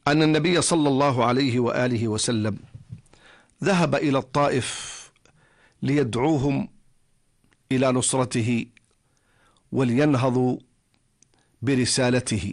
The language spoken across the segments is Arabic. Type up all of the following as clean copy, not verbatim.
أن النبي صلى الله عليه وآله وسلم ذهب إلى الطائف ليدعوهم إلى نصرته ولينهضوا برسالته.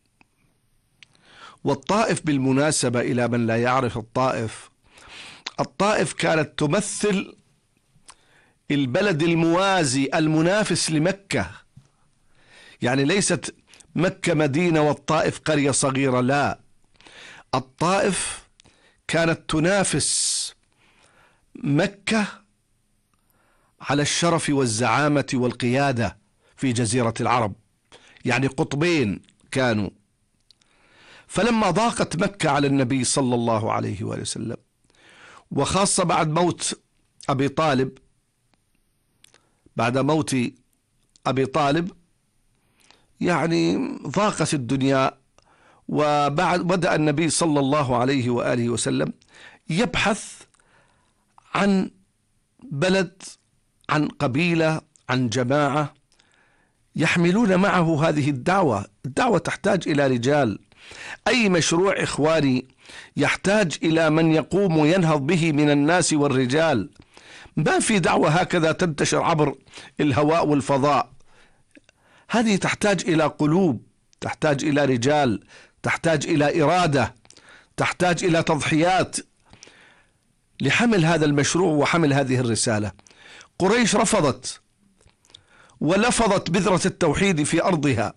والطائف بالمناسبة، إلى من لا يعرف الطائف كانت تمثل البلد الموازي المنافس لمكة، يعني ليست مكة مدينة والطائف قرية صغيرة، لا، الطائف كانت تنافس مكة على الشرف والزعامة والقيادة في جزيرة العرب، يعني قطبين كانوا. فلما ضاقت مكة على النبي صلى الله عليه وآله وسلم، وخاصة بعد موت أبي طالب، بعد موت أبي طالب يعني ضاقت الدنيا، وبعد بدأ النبي صلى الله عليه وآله وسلم يبحث عن بلد، عن قبيلة، عن جماعة يحملون معه هذه الدعوة. الدعوة تحتاج إلى رجال، أي مشروع إخواني يحتاج إلى من يقوم وينهض به من الناس والرجال. ما في دعوة هكذا تنتشر عبر الهواء والفضاء، هذه تحتاج إلى قلوب، تحتاج إلى رجال، تحتاج إلى إرادة، تحتاج إلى تضحيات لحمل هذا المشروع وحمل هذه الرسالة. قريش رفضت ولفظت بذرة التوحيد في أرضها،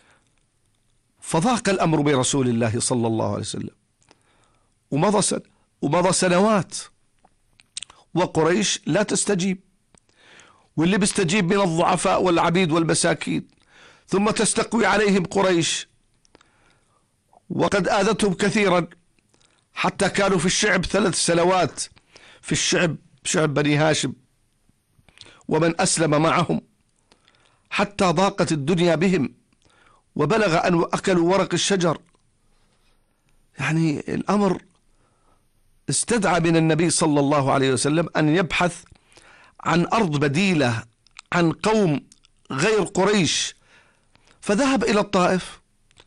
فضاق الأمر برسول الله صلى الله عليه وسلم، ومضى سنوات وقريش لا تستجيب، واللي بيستجيب من الضعفاء والعبيد والمساكين، ثم تستقوي عليهم قريش، وقد آذتهم كثيرا، حتى كانوا في الشعب 3 سنوات في الشعب، شعب بني هاشم ومن أسلم معهم، حتى ضاقت الدنيا بهم وبلغ أن أكلوا ورق الشجر. يعني الأمر استدعى من النبي صلى الله عليه وسلم أن يبحث عن أرض بديلة، عن قوم غير قريش، فذهب إلى الطائف.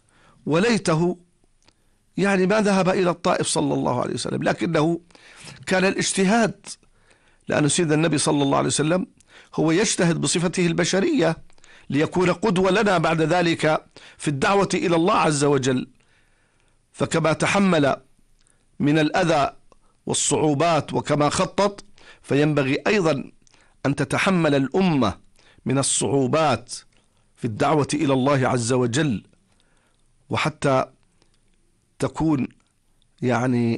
وليته يعني ما ذهب إلى الطائف صلى الله عليه وسلم، لكنه كان الاجتهاد، لأن سيدنا النبي صلى الله عليه وسلم هو يجتهد بصفته البشرية ليكون قدوة لنا بعد ذلك في الدعوة إلى الله عز وجل. فكما تحمل من الأذى والصعوبات وكما خطط، فينبغي أيضا أن تتحمل الأمة من الصعوبات في الدعوة إلى الله عز وجل، وحتى تكون يعني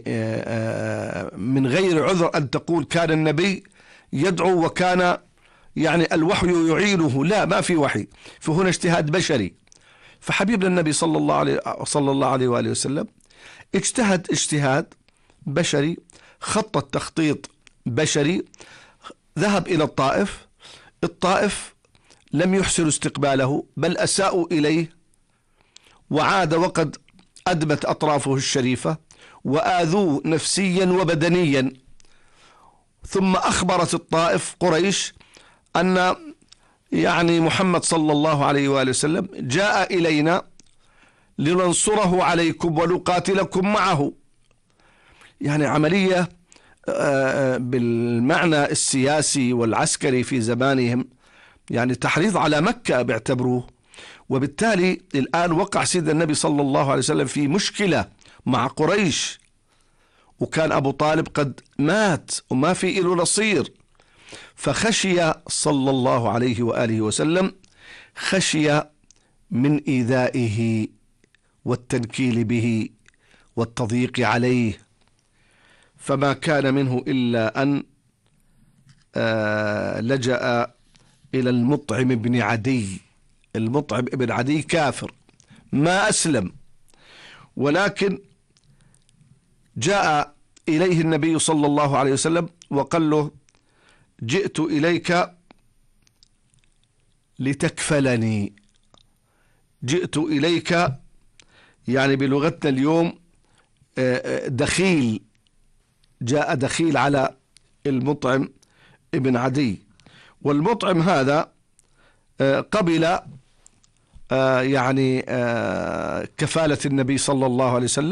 من غير عذر أن تقول كان النبي يدعو وكان يعني الوحي يعينه، لا، ما في وحي، فهنا اجتهاد بشري. فحبيبنا النبي صلى الله عليه وآله وسلم اجتهد اجتهاد بشري، خطط تخطيط بشري، ذهب إلى الطائف. الطائف لم يحسنوا استقباله، بل أساءوا إليه، وعاد وقد أدمت أطرافه الشريفة، وآذوه نفسيا وبدنيا. ثم أخبرت الطائف قريش أن يعني محمد صلى الله عليه وآله وسلم جاء إلينا لننصره عليكم ونقاتلكم معه. يعني عملية بالمعنى السياسي والعسكري في زمانهم، يعني تحريض على مكة بيعتبروه. وبالتالي الآن وقع سيدنا النبي صلى الله عليه وسلم في مشكلة مع قريش، وكان أبو طالب قد مات وما في له نصير. فخشي صلى الله عليه وآله وسلم، خشي من إيذائه والتنكيل به والتضييق عليه، فما كان منه إلا أن لجأ إلى المطعم بن عدي. المطعم بن عدي كافر ما أسلم، ولكن جاء إليه النبي صلى الله عليه وسلم وقال له: جئت إليك لتكفلني. جئت إليك يعني بلغتنا اليوم دخيل، جاء دخيل على المطعم ابن عدي. والمطعم هذا قبل يعني كفالة النبي صلى الله عليه وسلم،